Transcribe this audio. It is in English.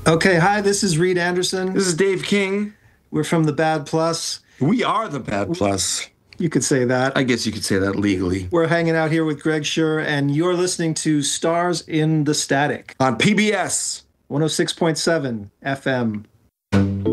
Okay, hi, this is Reed Anderson. This is Dave King. We're from The Bad Plus. We are The Bad Plus. You could say that. I guess you could say that legally. We're hanging out here with Greg Schur, and you're listening to Stars in the Static On PBS 106.7 FM.